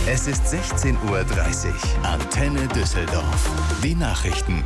Es ist 16:30 Uhr. Antenne Düsseldorf. Die Nachrichten.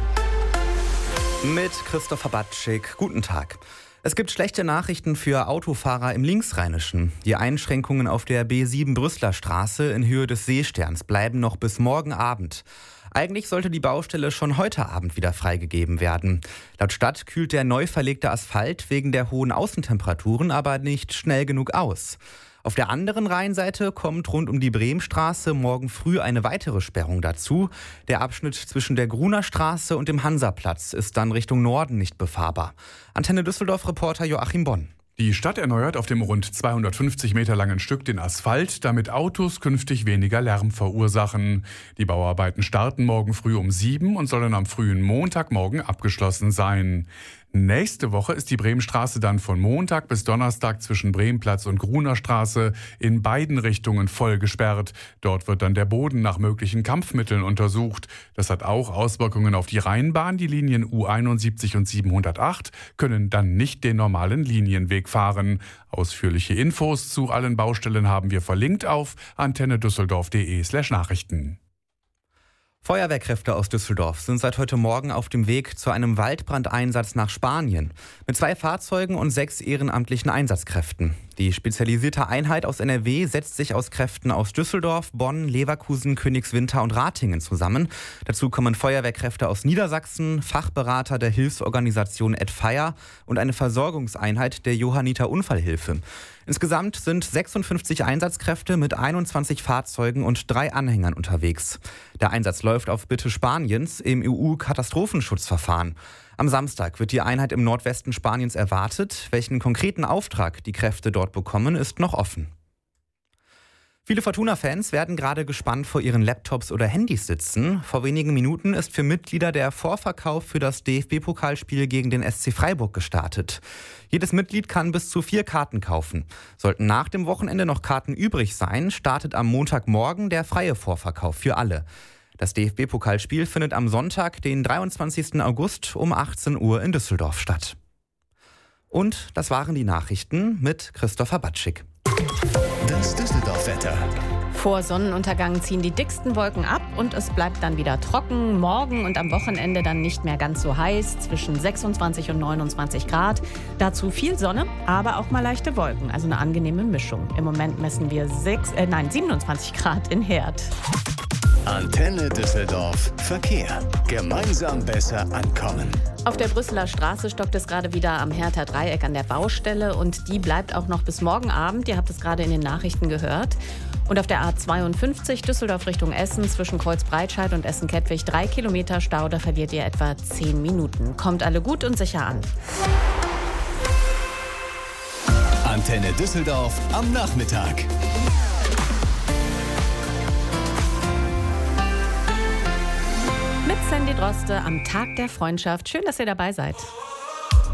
Mit Christopher Batschik. Guten Tag. Es gibt schlechte Nachrichten für Autofahrer im Linksrheinischen. Die Einschränkungen auf der B7 Brüsseler Straße in Höhe des Seesterns bleiben noch bis morgen Abend. Eigentlich sollte die Baustelle schon heute Abend wieder freigegeben werden. Laut Stadt kühlt der neu verlegte Asphalt wegen der hohen Außentemperaturen aber nicht schnell genug aus. Auf der anderen Rheinseite kommt rund um die Bremstraße morgen früh eine weitere Sperrung dazu. Der Abschnitt zwischen der Gruner Straße und dem Hansaplatz ist dann Richtung Norden nicht befahrbar. Antenne Düsseldorf-Reporter Joachim Bonn. Die Stadt erneuert auf dem rund 250 Meter langen Stück den Asphalt, damit Autos künftig weniger Lärm verursachen. Die Bauarbeiten starten morgen früh um 7 und sollen am frühen Montagmorgen abgeschlossen sein. Nächste Woche ist die Bremenstraße dann von Montag bis Donnerstag zwischen Bremeplatz und Gruner Straße in beiden Richtungen voll gesperrt. Dort wird dann der Boden nach möglichen Kampfmitteln untersucht. Das hat auch Auswirkungen auf die Rheinbahn. Die Linien U71 und 708 können dann nicht den normalen Linienweg fahren. Ausführliche Infos zu allen Baustellen haben wir verlinkt auf antennedüsseldorf.de/Nachrichten. Feuerwehrkräfte aus Düsseldorf sind seit heute Morgen auf dem Weg zu einem Waldbrandeinsatz nach Spanien. Mit 2 Fahrzeugen und 6 ehrenamtlichen Einsatzkräften. Die spezialisierte Einheit aus NRW setzt sich aus Kräften aus Düsseldorf, Bonn, Leverkusen, Königswinter und Ratingen zusammen. Dazu kommen Feuerwehrkräfte aus Niedersachsen, Fachberater der Hilfsorganisation AdFire und eine Versorgungseinheit der Johanniter Unfallhilfe. Insgesamt sind 56 Einsatzkräfte mit 21 Fahrzeugen und 3 Anhängern unterwegs. Der Einsatz läuft auf Bitte Spaniens im EU-Katastrophenschutzverfahren. Am Samstag wird die Einheit im Nordwesten Spaniens erwartet. Welchen konkreten Auftrag die Kräfte dort bekommen, ist noch offen. Viele Fortuna-Fans werden gerade gespannt vor ihren Laptops oder Handys sitzen. Vor wenigen Minuten ist für Mitglieder der Vorverkauf für das DFB-Pokalspiel gegen den SC Freiburg gestartet. Jedes Mitglied kann bis zu 4 Karten kaufen. Sollten nach dem Wochenende noch Karten übrig sein, startet am Montagmorgen der freie Vorverkauf für alle. Das DFB-Pokalspiel findet am Sonntag, den 23. August um 18 Uhr in Düsseldorf statt. Und das waren die Nachrichten mit Christopher Batschik. Das Düsseldorf-Wetter. Vor Sonnenuntergang ziehen die dicksten Wolken ab und es bleibt dann wieder trocken. Morgen und am Wochenende dann nicht mehr ganz so heiß, zwischen 26 und 29 Grad. Dazu viel Sonne, aber auch mal leichte Wolken, also eine angenehme Mischung. Im Moment messen wir 27 Grad in Herd. Antenne Düsseldorf. Verkehr. Gemeinsam besser ankommen. Auf der Brüsseler Straße stockt es gerade wieder am Hertha Dreieck an der Baustelle und die bleibt auch noch bis morgen Abend. Ihr habt es gerade in den Nachrichten gehört. Und auf der A52 Düsseldorf Richtung Essen zwischen Kreuzbreitscheid und Essen-Kettwig 3 Kilometer Stau, da verliert ihr etwa 10 Minuten. Kommt alle gut und sicher an. Antenne Düsseldorf am Nachmittag. Mit Sandy Droste am Tag der Freundschaft. Schön, dass ihr dabei seid.